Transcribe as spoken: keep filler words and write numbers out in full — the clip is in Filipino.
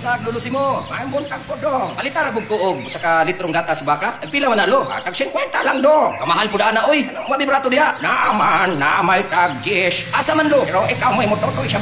buntag, lulusi mo. May buntag po, dong. Palita ra gug kuog sa ka litrong gatas baka. Nagpila man na, lo. Ah, tag fifty lang, dong. Kamahal po daan na, oy. Ano, mabibrato diya? Naaman, na may tag, Jish. Asa man, lo. Pero ikaw may motor ko,